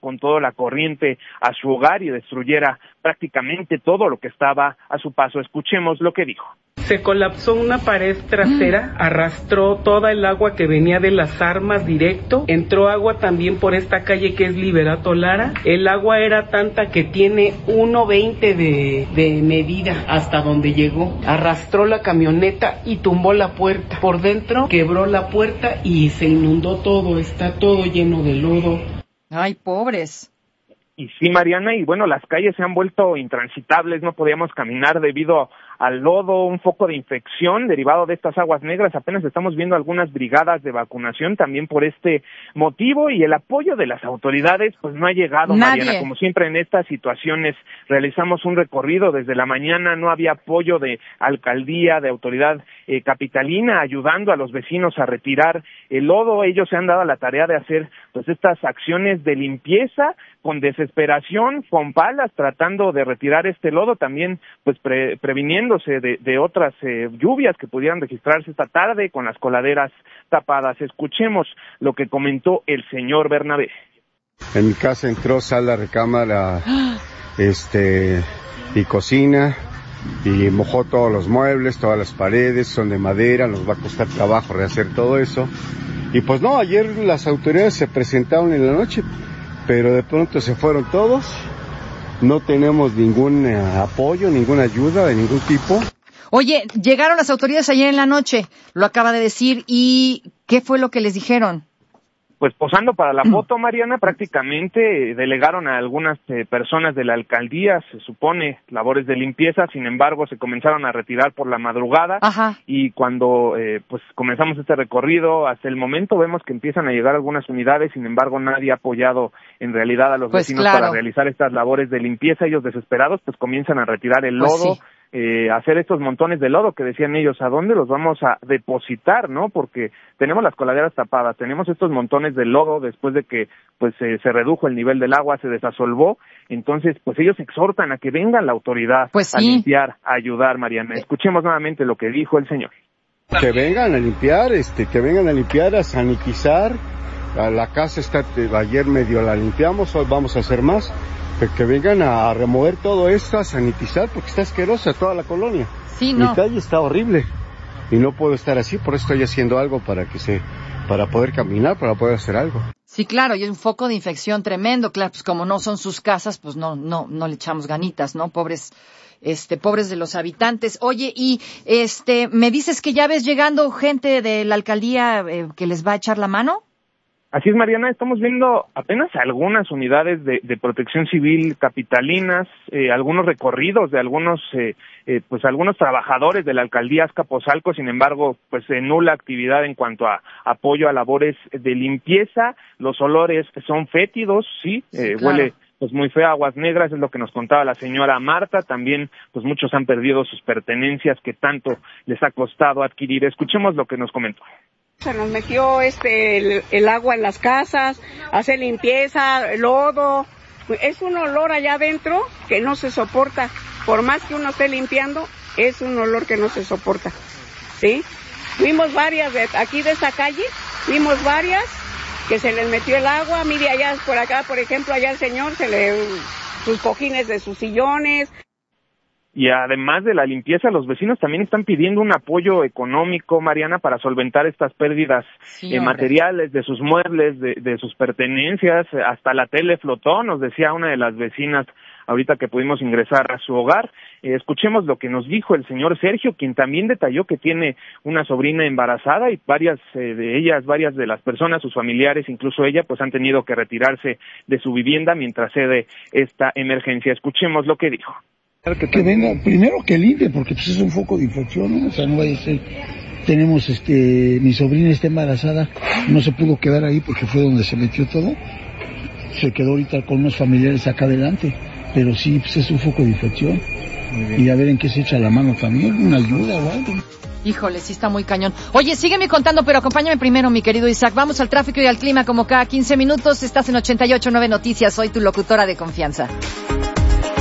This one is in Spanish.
con toda la corriente a su hogar y destruyera prácticamente todo lo que estaba a su paso. Escuchemos lo que dijo. Se colapsó una pared trasera, arrastró toda el agua que venía de las armas directo, entró agua también por esta calle que es Liberato Lara. El agua era tanta que tiene 1.20 de medida hasta donde llegó. Arrastró la camioneta y tumbó la puerta. Por dentro quebró la puerta y se inundó todo, está todo lleno de lodo. Ay, pobres. Y sí, Mariana, y bueno, las calles se han vuelto intransitables, no podíamos caminar debido al lodo, un foco de infección derivado de estas aguas negras. Apenas estamos viendo algunas brigadas de vacunación también por este motivo, y el apoyo de las autoridades pues no ha llegado. Nadie. Mariana, como siempre en estas situaciones realizamos un recorrido desde la mañana, no había apoyo de alcaldía, de autoridad capitalina ayudando a los vecinos a retirar el lodo. Ellos se han dado a la tarea de hacer pues estas acciones de limpieza con desesperación, con palas, tratando de retirar este lodo, también pues previniéndose de otras lluvias que pudieran registrarse esta tarde con las coladeras tapadas. Escuchemos lo que comentó el señor Bernabé. En mi casa entró sala, recámara, y cocina, y mojó todos los muebles, todas las paredes, son de madera, nos va a costar trabajo rehacer todo eso. Y pues no, ayer las autoridades se presentaron en la noche, pero de pronto se fueron todos, no tenemos ningún apoyo, ninguna ayuda de ningún tipo. Oye, llegaron las autoridades ayer en la noche, lo acaba de decir, ¿y qué fue lo que les dijeron? Pues posando para la foto, Mariana, prácticamente delegaron a algunas personas de la alcaldía, se supone, labores de limpieza. Sin embargo, se comenzaron a retirar por la madrugada. Ajá. Y cuando pues comenzamos este recorrido, hasta el momento vemos que empiezan a llegar algunas unidades. Sin embargo, nadie ha apoyado en realidad a los vecinos para realizar estas labores de limpieza. Ellos desesperados pues comienzan a retirar el lodo. Sí. Hacer estos montones de lodo que decían ellos, ¿a dónde los vamos a depositar, no? Porque tenemos las coladeras tapadas, tenemos estos montones de lodo después de que pues se redujo el nivel del agua, se desasolvó. Entonces pues ellos exhortan a que venga la autoridad a limpiar, a ayudar, Mariana. Escuchemos nuevamente lo que dijo el señor. Que vengan a limpiar, a sanitizar. La casa está, ayer medio la limpiamos, hoy vamos a hacer más. Que vengan a remover todo esto, a sanitizar, porque está asquerosa toda la colonia. Sí, no. Mi calle está horrible y no puedo estar así, por eso estoy haciendo algo para poder caminar, para poder hacer algo. Sí, claro, y es un foco de infección tremendo, claro, pues como no son sus casas, pues no le echamos ganitas, ¿no? Pobres de los habitantes. Oye, y me dices que ya ves llegando gente de la alcaldía que les va a echar la mano. Así es, Mariana, estamos viendo apenas algunas unidades de protección civil capitalinas, algunos recorridos de algunos trabajadores de la alcaldía Azcapotzalco. Sin embargo, pues nula actividad en cuanto a apoyo a labores de limpieza. Los olores son fétidos, sí, claro. Huele pues muy feo, aguas negras, es lo que nos contaba la señora Marta. También pues muchos han perdido sus pertenencias que tanto les ha costado adquirir. Escuchemos lo que nos comentó. Se nos metió el agua en las casas, hacer limpieza, lodo. Es un olor allá adentro que no se soporta. Por más que uno esté limpiando, es un olor que no se soporta. ¿Sí? Vimos varias aquí de esta calle, vimos varias que se les metió el agua. Mire allá por acá, por ejemplo, allá el señor sus cojines de sus sillones. Y además de la limpieza, los vecinos también están pidiendo un apoyo económico, Mariana, para solventar estas pérdidas materiales de sus muebles, de sus pertenencias. Hasta la tele flotó, nos decía una de las vecinas ahorita que pudimos ingresar a su hogar. Escuchemos lo que nos dijo el señor Sergio, quien también detalló que tiene una sobrina embarazada y varias de las personas, sus familiares, incluso ella, pues han tenido que retirarse de su vivienda mientras cede esta emergencia. Escuchemos lo que dijo. Que venga, primero que limpie, porque pues es un foco de infección, ¿no? O sea, no vaya a ser, tenemos mi sobrina está embarazada, no se pudo quedar ahí porque fue donde se metió todo, se quedó ahorita con unos familiares acá adelante, pero sí, pues es un foco de infección, y a ver en qué se echa la mano también, una ayuda o algo. Híjole, sí está muy cañón. Oye, sígueme contando, pero acompáñame primero, mi querido Isaac. Vamos al tráfico y al clima como cada 15 minutos. Estás en 88.9 Noticias. Soy tu locutora de confianza.